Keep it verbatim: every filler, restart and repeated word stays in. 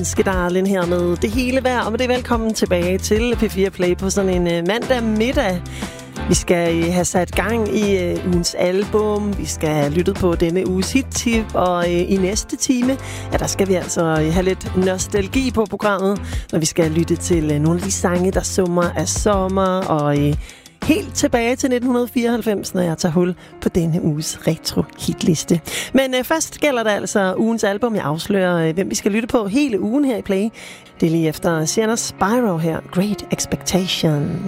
danske darling her med Det Hele Værd. Og med det velkommen tilbage til P fire Play på sådan en uh, mandag middag. Vi skal uh, have sat gang i uh, ugens album. Vi skal have lyttet på denne uges hit-tip. Og uh, i næste time, ja, der skal vi altså uh, have lidt nostalgi på programmet. Når vi skal lytte til uh, nogle af de sange, der summer af sommer. Og uh, helt tilbage til nitten fireoghalvfems, når jeg tager hul på denne uges retro-hitliste. Men øh, først gælder det altså ugens album. Jeg afslører, øh, hvem vi skal lytte på hele ugen her i Play. Det er lige efter Sienna Spyro her, Great Expectation.